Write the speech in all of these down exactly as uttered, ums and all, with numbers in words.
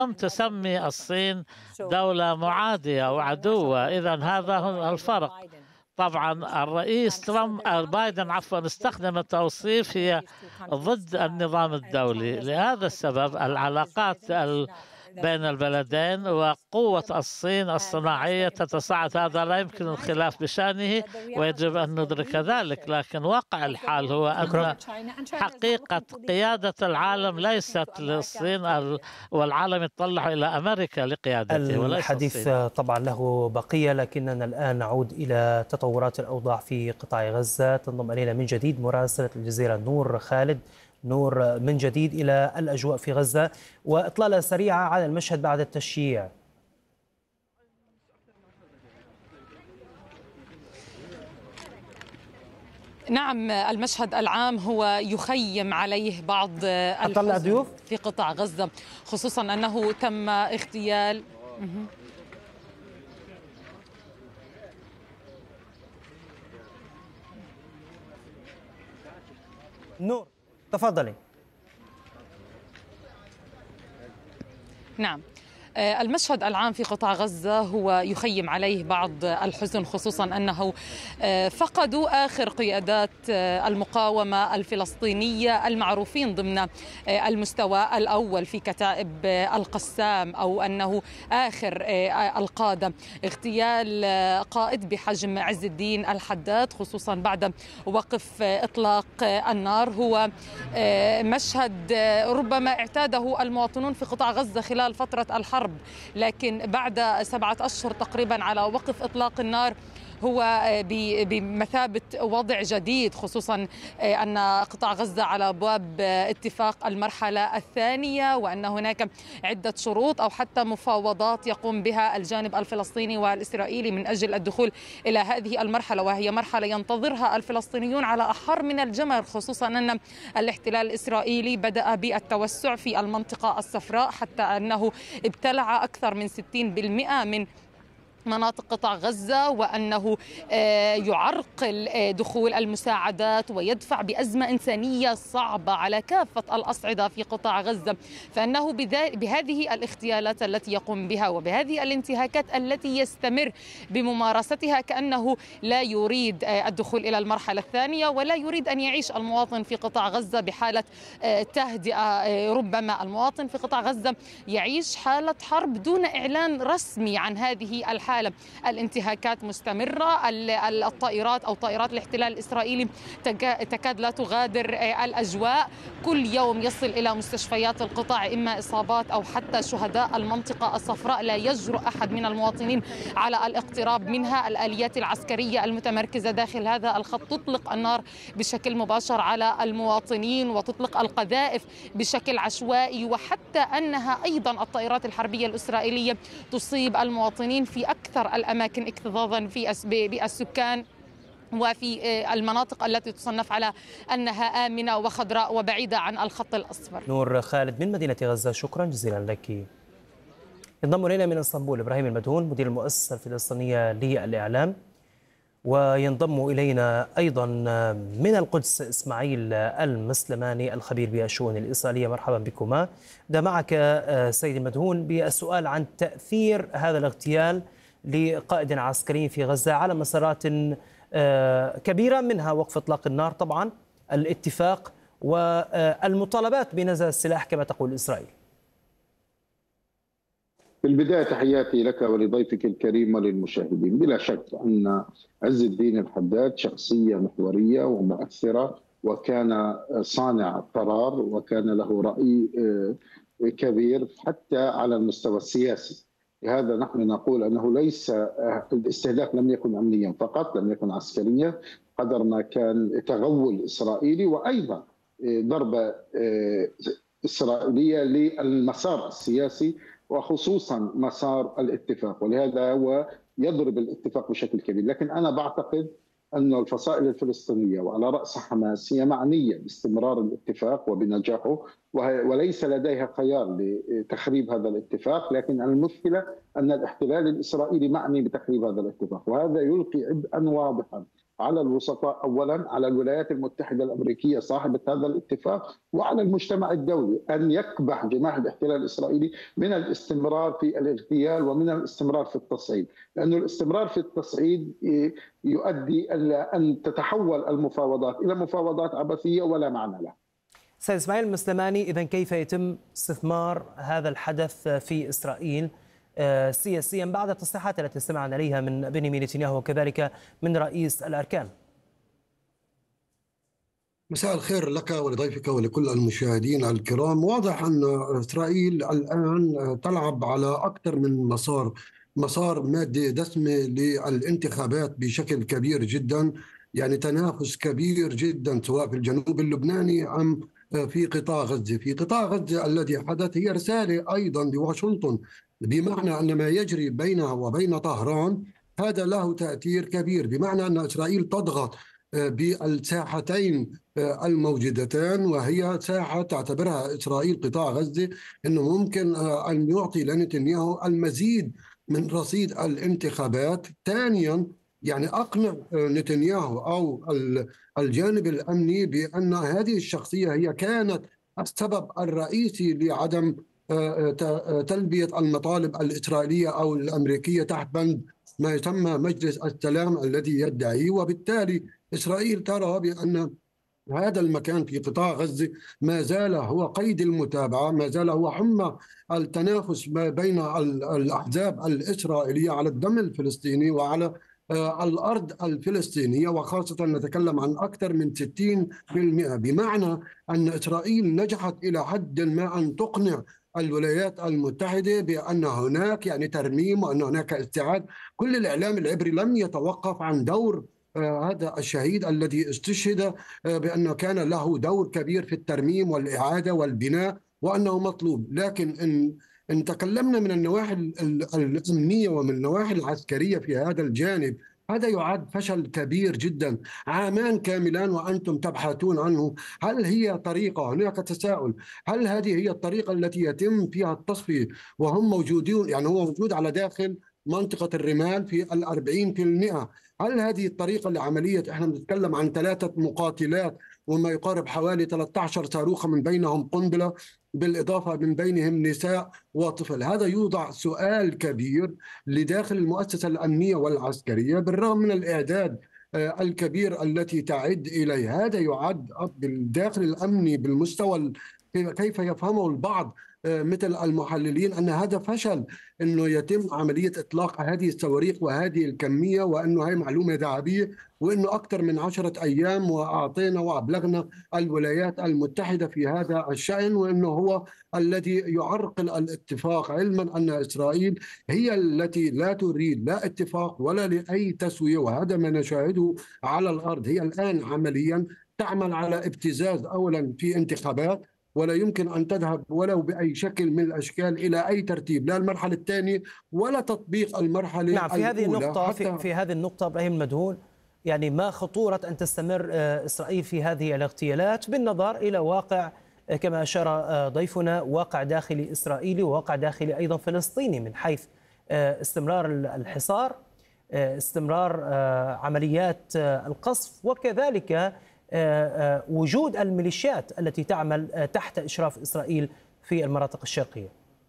لم تسمي الصين دولة معادية وعدوة، إذا هذا هو الفرق. طبعا الرئيس ترامب آه، بايدن عفوا استخدم التوصيف هي ضد النظام الدولي. لهذا السبب العلاقات ال- بين البلدين وقوة الصين الصناعية تتصاعد، هذا لا يمكن الخلاف بشأنه ويجب أن ندرك ذلك. لكن واقع الحال هو أن حقيقة قيادة العالم ليست للصين، ال- والعالم يتطلع إلى أمريكا لقيادته وليس الحديث الصين. طبعا له بقية، لكننا الآن نعود إلى تطورات الأوضاع في قطاع غزة. تنضم إلينا من جديد مراسلة الجزيرة نور خالد. نور، من جديد إلى الأجواء في غزة وإطلالة سريعة على المشهد بعد التشييع. نعم، المشهد العام هو يخيم عليه بعض أطلع الحزن ضيوف في قطاع غزة، خصوصا أنه تم اغتيال نور، تفضلي. نعم، المشهد العام في قطاع غزة هو يخيم عليه بعض الحزن، خصوصا أنه فقدوا آخر قيادات المقاومة الفلسطينية المعروفين ضمن المستوى الأول في كتائب القسام، أو أنه آخر القادة. اغتيال قائد بحجم عز الدين الحداد خصوصا بعد وقف إطلاق النار هو مشهد ربما اعتاده المواطنون في قطاع غزة خلال فترة الحرب، لكن بعد سبعة أشهر تقريبا على وقف إطلاق النار هو بمثابة وضع جديد، خصوصا أن قطاع غزة على أبواب اتفاق المرحلة الثانية، وأن هناك عدة شروط أو حتى مفاوضات يقوم بها الجانب الفلسطيني والإسرائيلي من أجل الدخول إلى هذه المرحلة، وهي مرحلة ينتظرها الفلسطينيون على أحر من الجمر، خصوصا أن الاحتلال الإسرائيلي بدأ بالتوسع في المنطقة الصفراء حتى أنه ابتلع أكثر من ستين بالمئة من مناطق قطاع غزة، وأنه يعرقل دخول المساعدات ويدفع بأزمة إنسانية صعبة على كافة الأصعدة في قطاع غزة. فأنه بهذه الاغتيالات التي يقوم بها وبهذه الانتهاكات التي يستمر بممارستها كأنه لا يريد الدخول إلى المرحلة الثانية، ولا يريد أن يعيش المواطن في قطاع غزة بحالة تهدئة. ربما المواطن في قطاع غزة يعيش حالة حرب دون إعلان رسمي عن هذه الحالة. الانتهاكات مستمرة، الطائرات أو طائرات الاحتلال الإسرائيلي تكاد لا تغادر الأجواء، كل يوم يصل إلى مستشفيات القطاع إما إصابات أو حتى شهداء المنطقة الصفراء، لا يجرؤ أحد من المواطنين على الاقتراب منها. الآليات العسكرية المتمركزة داخل هذا الخط تطلق النار بشكل مباشر على المواطنين وتطلق القذائف بشكل عشوائي، وحتى أنها أيضا الطائرات الحربية الإسرائيلية تصيب المواطنين في أكثر الأماكن اكتظاظا في بالسكان وفي المناطق التي تصنف على أنها آمنة وخضراء وبعيدة عن الخط الأصفر. نور خالد من مدينة غزة، شكرا جزيلا لك. ينضم إلينا من اسطنبول إبراهيم المدهون مدير المؤسسة الفلسطينية للإعلام، وينضم إلينا أيضا من القدس إسماعيل المسلماني الخبير بالشؤون الإسرائيلية. مرحبا بكما. ده معك سيد المدهون بالسؤال عن تأثير هذا الاغتيال لقائد عسكري في غزة على مسارات كبيرة، منها وقف إطلاق النار طبعا، الاتفاق، والمطالبات بنزع السلاح كما تقول إسرائيل. في البداية تحياتي لك ولضيفك الكريم وللمشاهدين. بلا شك أن عز الدين الحداد شخصية محورية ومؤثرة، وكان صانع قرار، وكان له رأي كبير حتى على المستوى السياسي. لهذا نحن نقول أنه ليس الاستهداف لم يكن أمنيا فقط، لم يكن عسكريا، قدر ما كان تغول إسرائيلي وأيضا ضربة إسرائيلية للمسار السياسي وخصوصا مسار الاتفاق، ولهذا هو يضرب الاتفاق بشكل كبير. لكن أنا بعتقد أن الفصائل الفلسطينية وعلى رأس حماس هي معنية باستمرار الاتفاق وبنجاحه، وليس لديها خيار لتخريب هذا الاتفاق. لكن المشكلة أن الاحتلال الإسرائيلي معني بتخريب هذا الاتفاق، وهذا يلقي عبئا واضحا على الوسطاء أولا، على الولايات المتحدة الأمريكية صاحبة هذا الاتفاق، وعلى المجتمع الدولي أن يكبح جماح الاحتلال الإسرائيلي من الاستمرار في الاغتيال ومن الاستمرار في التصعيد، لأن الاستمرار في التصعيد يؤدي إلى أن تتحول المفاوضات إلى مفاوضات عبثية ولا معنى لها. سيد إسماعيل المسلماني، إذن كيف يتم استثمار هذا الحدث في إسرائيل سياسيا بعد التصريحات التي استمعنا إليها من بنيامين نتنياهو وكذلك من رئيس الأركان؟ مساء الخير لك ولضيفك ولكل المشاهدين الكرام. واضح أن إسرائيل الآن تلعب على أكثر من مسار، مسار مادي دسمة للانتخابات بشكل كبير جدا، يعني تنافس كبير جدا سواء في الجنوب اللبناني أم في قطاع غزة. في قطاع غزة الذي حدث هي رسالة أيضا لواشنطن، بمعنى أن ما يجري بينها وبين طهران هذا له تأثير كبير، بمعنى أن إسرائيل تضغط بالساحتين الموجودتان، وهي ساحة تعتبرها إسرائيل قطاع غزة أنه ممكن أن يعطي لنتنياهو المزيد من رصيد الانتخابات. ثانيا يعني أقنع نتنياهو أو الجانب الأمني بأن هذه الشخصية هي كانت السبب الرئيسي لعدم تلبية المطالب الإسرائيلية أو الأمريكية تحت بند ما يسمى مجلس السلام الذي يدعي، وبالتالي إسرائيل ترى بأن هذا المكان في قطاع غزة ما زال هو قيد المتابعة، ما زال هو حمى التنافس ما بين الأحزاب الإسرائيلية على الدم الفلسطيني وعلى الأرض الفلسطينية، وخاصة نتكلم عن أكثر من ستين بالمئة، بمعنى أن إسرائيل نجحت إلى حد ما أن تقنع الولايات المتحدة بأن هناك يعني ترميم وأن هناك استعادة. كل الإعلام العبري لم يتوقف عن دور هذا الشهيد الذي استشهد بأنه كان له دور كبير في الترميم والإعادة والبناء وأنه مطلوب. لكن إن إن تكلمنا من النواحي الأمنية ومن النواحي العسكرية في هذا الجانب، هذا يعد فشل كبير جدا. عامان كاملان وأنتم تبحثون عنه، هل هي طريقة؟ هناك تساؤل، هل هذه هي الطريقة التي يتم فيها التصفية وهم موجودون؟ يعني هو موجود على داخل منطقة الرمال في الأربعين في المئة. هل هذه الطريقة لعملية، احنا بنتكلم عن ثلاثة مقاتلات وما يقارب حوالي ثلاثة عشر صاروخا من بينهم قنبلة، بالإضافة من بينهم نساء وطفل. هذا يوضع سؤال كبير لداخل المؤسسة الأمنية والعسكرية بالرغم من الإعداد الكبير التي تعد إليه. هذا يعد بالداخل الأمني بالمستوى كيف يفهمه البعض مثل المحللين أن هذا فشل، أنه يتم عملية إطلاق هذه الصواريخ وهذه الكمية، وأنه هي معلومة ذهبية، وأنه أكثر من عشرة أيام وأعطينا وأبلغنا الولايات المتحدة في هذا الشأن، وأنه هو الذي يعرقل الاتفاق، علما أن إسرائيل هي التي لا تريد لا اتفاق ولا لأي تسوية، وهذا ما نشاهده على الأرض. هي الآن عمليا تعمل على ابتزاز أولا في انتخابات، ولا يمكن أن تذهب ولو بأي شكل من الأشكال إلى أي ترتيب، لا المرحلة الثانية ولا تطبيق المرحلة نعم. في الأولى. هذه النقطة في, في هذه النقطة إبراهيم المدهون، يعني ما خطورة أن تستمر إسرائيل في هذه الاغتيالات بالنظر إلى واقع كما أشار ضيفنا واقع داخلي إسرائيلي وواقع داخلي أيضا فلسطيني، من حيث استمرار الحصار، استمرار عمليات القصف، وكذلك وجود الميليشيات التي تعمل تحت إشراف إسرائيل في المناطق الشرقية.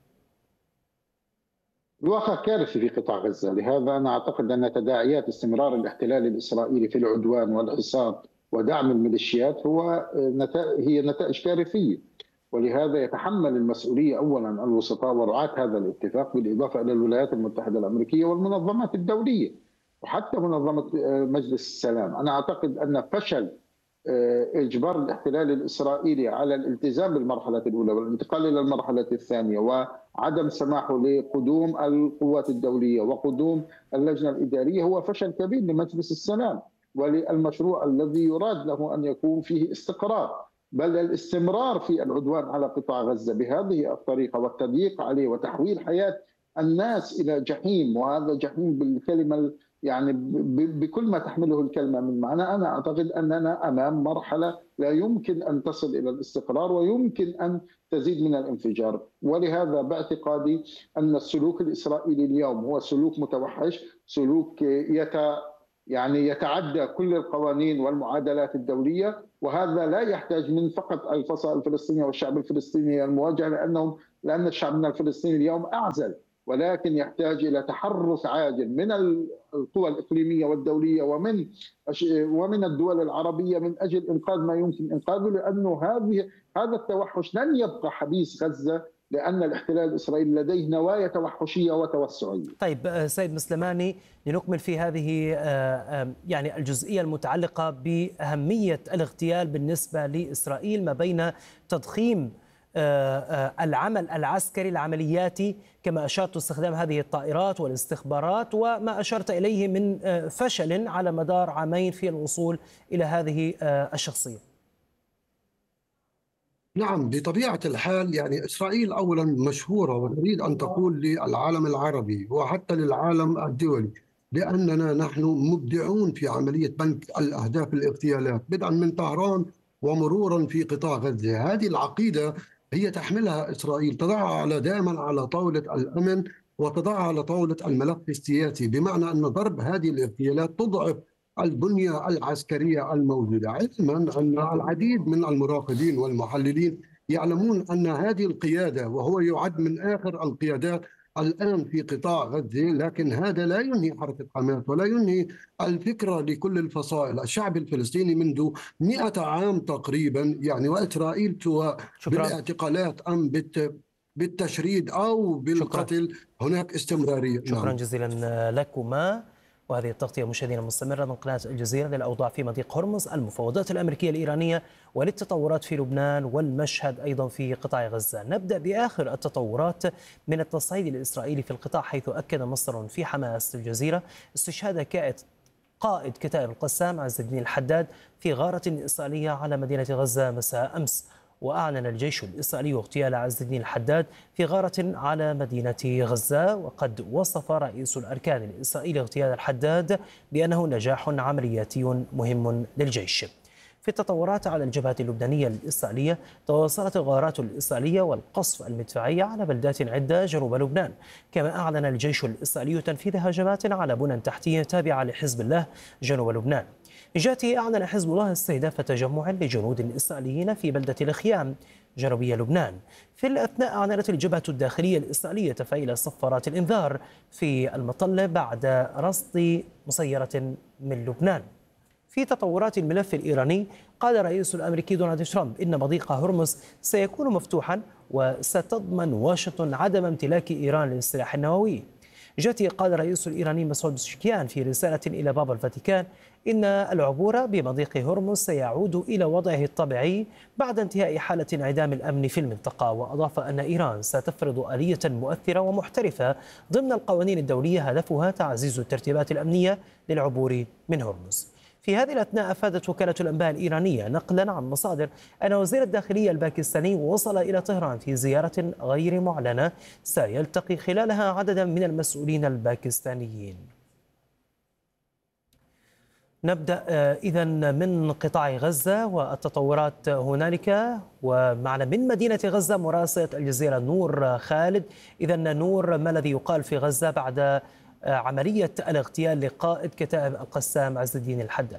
الواقع كارثي في قطاع غزة، لهذا أنا أعتقد أن تداعيات استمرار الاحتلال الإسرائيلي في العدوان والحصار ودعم الميليشيات هو نتائج هي نتائج كارثية، ولهذا يتحمل المسؤولية أولا الوسطاء ورعاة هذا الاتفاق، بالإضافة إلى الولايات المتحدة الأمريكية والمنظمات الدولية وحتى منظمة مجلس السلام. أنا أعتقد أن فشل إجبار الاحتلال الإسرائيلي على الالتزام بالمرحلة الأولى والانتقال إلى المرحلة الثانية وعدم سماحه لقدوم القوات الدولية وقدوم اللجنة الإدارية هو فشل كبير لمجلس السلام وللمشروع الذي يراد له أن يكون فيه استقرار، بل الاستمرار في العدوان على قطاع غزة بهذه الطريقة والتضييق عليه وتحويل حياة الناس إلى جحيم، وهذا جحيم بالكلمة يعني بكل ما تحمله الكلمة من معنى. أنا أعتقد أننا أمام مرحلة لا يمكن أن تصل إلى الاستقرار ويمكن أن تزيد من الانفجار، ولهذا باعتقادي أن السلوك الإسرائيلي اليوم هو سلوك متوحش، سلوك يت يعني يتعدى كل القوانين والمعادلات الدولية، وهذا لا يحتاج من فقط الفصائل الفلسطينية والشعب الفلسطيني المواجهة، لأنهم لأن شعبنا الفلسطيني اليوم أعزل، ولكن يحتاج إلى تحرك عاجل من القوى الإقليمية والدولية ومن ومن الدول العربية من أجل إنقاذ ما يمكن إنقاذه، لأنه هذه هذا التوحش لن يبقى حبيس غزة، لأن الاحتلال الإسرائيلي لديه نوايا توحشية وتوسعية. طيب سيد مسلماني، لنكمل في هذه يعني الجزئية المتعلقة بأهمية الاغتيال بالنسبة لإسرائيل ما بين تضخيم العمل العسكري العملياتي كما أشرت استخدام هذه الطائرات والاستخبارات، وما أشرت إليه من فشل على مدار عامين في الوصول إلى هذه الشخصية. نعم، بطبيعة الحال يعني إسرائيل أولا مشهورة وتريد أن تقول للعالم العربي وحتى للعالم الدولي بأننا نحن مبدعون في عملية بنك الأهداف الاغتيالات، بدءا من طهران ومرورا في قطاع غزة. هذه العقيدة هي تحملها إسرائيل، تضعها على دائما على طاولة الأمن وتضعها على طاولة الملف السياسي، بمعنى أن ضرب هذه الاغتيالات تضعف البنية العسكرية الموجودة، علما أن العديد من المراقبين والمحللين يعلمون أن هذه القيادة، وهو يعد من آخر القيادات الآن في قطاع غزة، لكن هذا لا ينهي حركة حماس ولا ينهي الفكرة لكل الفصائل. الشعب الفلسطيني منذ مئة عام تقريبا يعني، وإسرائيل سواء بالاعتقالات أم بالتشريد أو بالقتل شكرا. هناك استمرارية. شكرا نعم. جزيلا لكما. وهذه التغطية مشاهدينا المستمرة من قناة الجزيرة للأوضاع في مضيق هرمز، المفاوضات الأمريكية الإيرانية وللتطورات في لبنان والمشهد أيضا في قطاع غزة. نبدأ بآخر التطورات من التصعيد الإسرائيلي في القطاع، حيث أكد مصدر في حماس الجزيرة استشهاد كائد قائد كتائب القسام عز الدين الحداد في غارة إسرائيلية على مدينة غزة مساء أمس. وأعلن الجيش الإسرائيلي اغتيال عز الدين الحداد في غارة على مدينة غزة، وقد وصف رئيس الأركان الإسرائيلي اغتيال الحداد بأنه نجاح عملياتي مهم للجيش. في التطورات على الجبهة اللبنانية الإسرائيلية، تواصلت الغارات الإسرائيلية والقصف المدفعي على بلدات عدة جنوب لبنان، كما أعلن الجيش الإسرائيلي تنفيذ هجمات على بنى تحتية تابعة لحزب الله جنوب لبنان. من جهته أعلن حزب الله استهداف تجمع لجنود إسرائيليين في بلدة الخيام جنوبي لبنان. في الأثناء أعلنت الجبهة الداخلية الإسرائيلية تفعيل صفارات الإنذار في المطلة بعد رصد مسيرة من لبنان. في تطورات الملف الإيراني، قال الرئيس الأمريكي دونالد ترامب إن مضيق هرمز سيكون مفتوحا وستضمن واشنطن عدم امتلاك إيران للسلاح النووي. جاء قال الرئيس الإيراني مسعود بشكيان في رسالة إلى بابا الفاتيكان إن العبور بمضيق هرمز سيعود إلى وضعه الطبيعي بعد انتهاء حالة انعدام الأمن في المنطقة. وأضاف أن إيران ستفرض آلية مؤثرة ومحترفة ضمن القوانين الدولية هدفها تعزيز الترتيبات الأمنية للعبور من هرمز. في هذه الأثناء أفادت وكالة الأنباء الإيرانية نقلا عن مصادر أن وزير الداخلية الباكستاني وصل إلى طهران في زيارة غير معلنة سيلتقي خلالها عددا من المسؤولين الباكستانيين. نبدأ إذا من قطاع غزة والتطورات هنالك، ومعنا من مدينة غزة مراسلة الجزيرة نور خالد. إذا نور، ما الذي يقال في غزة بعد عملية الاغتيال لقائد كتائب القسام عز الدين الحداد؟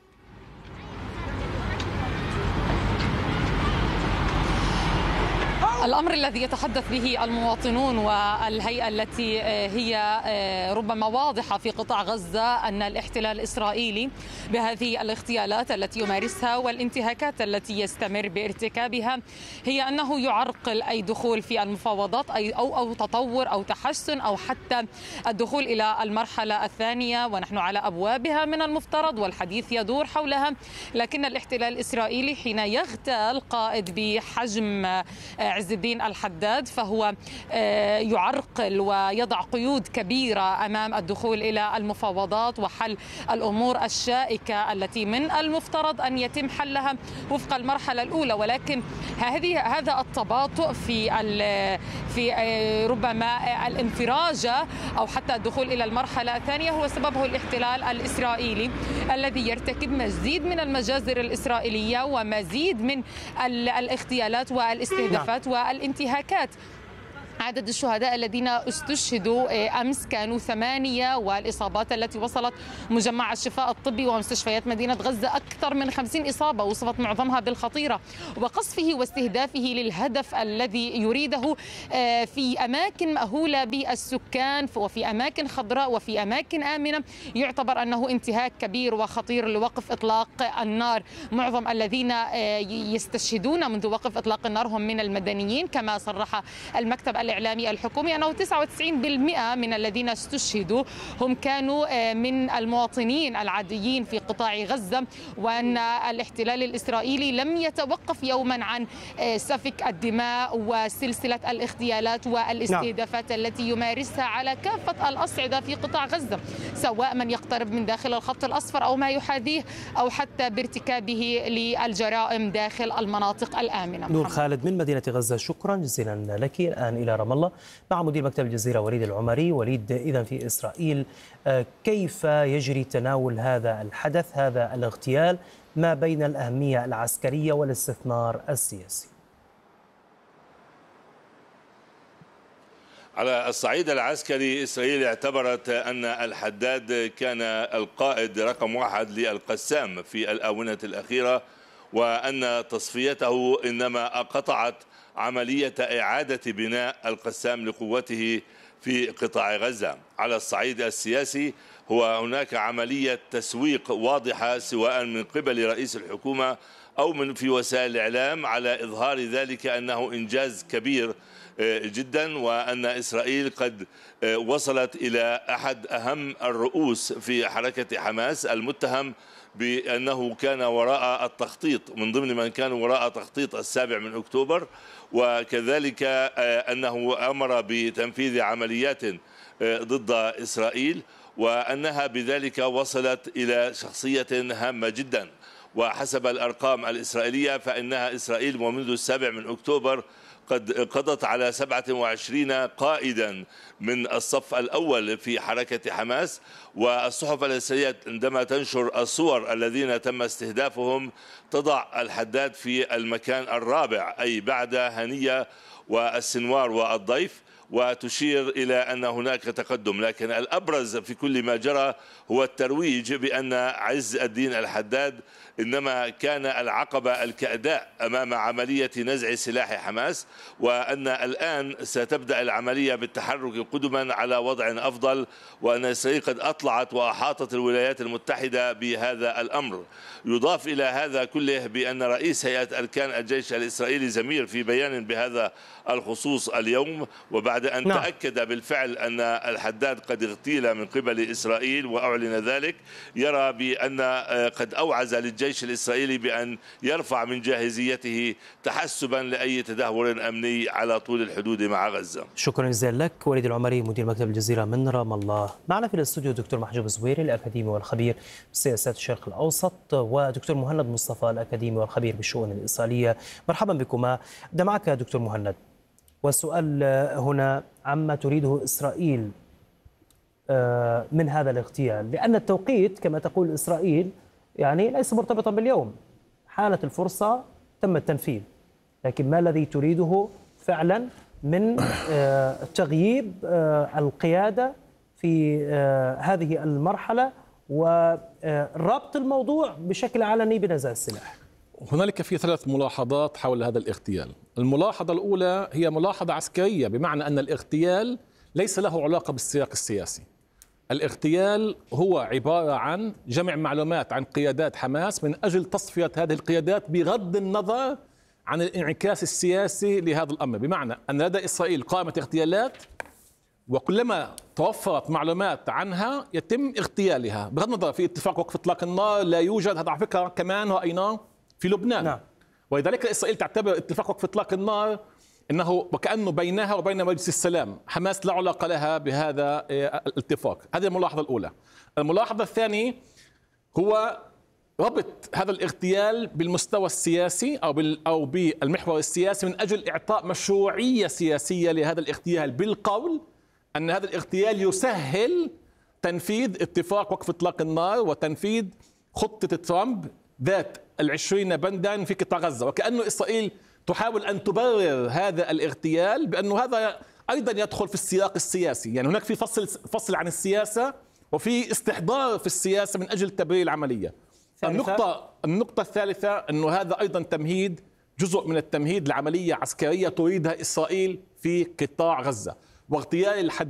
الأمر الذي يتحدث به المواطنون والهيئة التي هي ربما واضحة في قطاع غزة أن الاحتلال الإسرائيلي بهذه الاغتيالات التي يمارسها والانتهاكات التي يستمر بارتكابها هي أنه يعرقل أي دخول في المفاوضات أي أو أو تطور أو تحسن أو حتى الدخول إلى المرحلة الثانية، ونحن على أبوابها من المفترض والحديث يدور حولها. لكن الاحتلال الإسرائيلي حين يغتال قائد بحجم عز الدين الحداد فهو يعرقل ويضع قيود كبيرة أمام الدخول إلى المفاوضات وحل الأمور الشائكة التي من المفترض أن يتم حلها وفق المرحلة الأولى. ولكن هذه هذا التباطؤ في في ربما الانفراجة أو حتى الدخول إلى المرحلة الثانية هو سببه الاحتلال الإسرائيلي الذي يرتكب مزيد من المجازر الإسرائيلية ومزيد من الاغتيالات والاستهدافات والانتهاكات. عدد الشهداء الذين استشهدوا أمس كانوا ثمانية، والإصابات التي وصلت مجمع الشفاء الطبي ومستشفيات مدينة غزة أكثر من خمسين إصابة وصفت معظمها بالخطيرة. وقصفه واستهدافه للهدف الذي يريده في أماكن مأهولة بالسكان وفي أماكن خضراء وفي أماكن آمنة يعتبر أنه انتهاك كبير وخطير لوقف إطلاق النار. معظم الذين يستشهدون منذ وقف إطلاق النار هم من المدنيين، كما صرح المكتب الإعلامي الحكومي أنه تسعة وتسعين بالمئة من الذين استشهدوا هم كانوا من المواطنين العاديين في قطاع غزة، وأن الاحتلال الإسرائيلي لم يتوقف يوما عن سفك الدماء وسلسلة الاغتيالات والاستهدافات نعم. التي يمارسها على كافة الأصعدة في قطاع غزة، سواء من يقترب من داخل الخط الأصفر أو ما يحاذيه أو حتى بارتكابه للجرائم داخل المناطق الآمنة. نور خالد من مدينة غزة، شكرا جزيلا لك. الآن إلى رام الله مع مدير مكتب الجزيرة وليد العمري. وليد، إذا في إسرائيل كيف يجري تناول هذا الحدث، هذا الاغتيال، ما بين الأهمية العسكرية والاستثمار السياسي؟ على الصعيد العسكري إسرائيل اعتبرت أن الحداد كان القائد رقم واحد للقسام في الآونة الأخيرة، وأن تصفيته إنما قطعت عملية إعادة بناء القسام لقوته في قطاع غزة. على الصعيد السياسي هو هناك عملية تسويق واضحة سواء من قبل رئيس الحكومة أو من في وسائل الإعلام على إظهار ذلك أنه إنجاز كبير جدا، وأن إسرائيل قد وصلت إلى أحد أهم الرؤوس في حركة حماس المتهم بأنه كان وراء التخطيط، من ضمن من كان وراء تخطيط السابع من أكتوبر، وكذلك أنه أمر بتنفيذ عمليات ضد إسرائيل، وأنها بذلك وصلت إلى شخصية هامة جدا. وحسب الأرقام الإسرائيلية فإنها إسرائيل ومنذ السابع من أكتوبر قد قضت على سبعة وعشرين قائدا من الصف الأول في حركة حماس. والصحف الإسرائيلية عندما تنشر الصور الذين تم استهدافهم تضع الحداد في المكان الرابع، أي بعد هنية والسنوار والضيف، وتشير إلى أن هناك تقدم. لكن الأبرز في كل ما جرى هو الترويج بأن عز الدين الحداد إنما كان العقبة الكأداء أمام عملية نزع سلاح حماس، وأن الآن ستبدأ العملية بالتحرك قدما على وضع أفضل، وأن إسرائيل قد أطلعت وأحاطت الولايات المتحدة بهذا الأمر. يضاف إلى هذا كله بأن رئيس هيئة أركان الجيش الإسرائيلي زمير في بيان بهذا الخصوص اليوم، وبعد أن نعم. تأكد بالفعل أن الحداد قد اغتيل من قبل إسرائيل وأعلن ذلك، يرى بأن قد أوعز للجيش الإسرائيلي بأن يرفع من جاهزيته تحسبا لأي تدهور أمني على طول الحدود مع غزة. شكرا جزيلا لك وليد العمري مدير مكتب الجزيرة من رام الله. معنا في الاستوديو دكتور محجوب زويري الأكاديمي والخبير بسياسات الشرق الأوسط، ودكتور مهند مصطفى الأكاديمي والخبير بالشؤون الإسرائيلية. مرحبا بكما. أبدأ معك دكتور مهند، والسؤال هنا عما تريده إسرائيل من هذا الاغتيال، لأن التوقيت كما تقول إسرائيل يعني ليس مرتبطا باليوم، حانت الفرصة تم التنفيذ، لكن ما الذي تريده فعلا من تغييب القيادة في هذه المرحلة وربط الموضوع بشكل علني بنزاع السلاح؟ هنالك في ثلاث ملاحظات حول هذا الاغتيال. الملاحظة الأولى هي ملاحظة عسكرية، بمعنى أن الاغتيال ليس له علاقة بالسياق السياسي. الاغتيال هو عبارة عن جمع معلومات عن قيادات حماس من أجل تصفية هذه القيادات بغض النظر عن الانعكاس السياسي لهذا الأمر، بمعنى أن لدى إسرائيل قائمة اغتيالات، وكلما توفرت معلومات عنها يتم اغتيالها بغض النظر. في اتفاق وقف إطلاق النار لا يوجد، هذا على فكرة كمان رأيناه في لبنان. نعم. ولذلك إسرائيل تعتبر اتفاق وقف إطلاق النار إنه وكأنه بينها وبين مجلس السلام. حماس لا علاقة لها بهذا الاتفاق. هذه الملاحظة الأولى. الملاحظة الثانية هو ربط هذا الاغتيال بالمستوى السياسي أو بال أو بالمحور السياسي من أجل إعطاء مشروعية سياسية لهذا الاغتيال، بالقول أن هذا الاغتيال يسهل تنفيذ اتفاق وقف إطلاق النار وتنفيذ خطة ترامب ذات العشرين بندا في قطاع غزة، وكأنه إسرائيل تحاول أن تبرر هذا الاغتيال بأنه هذا أيضا يدخل في السياق السياسي. يعني هناك في فصل فصل عن السياسة وفي استحضار في السياسة من أجل تبرير العملية. النقطة النقطة الثالثة أنه هذا أيضا تمهيد، جزء من التمهيد لعملية عسكرية تريدها إسرائيل في قطاع غزة واغتيال الحد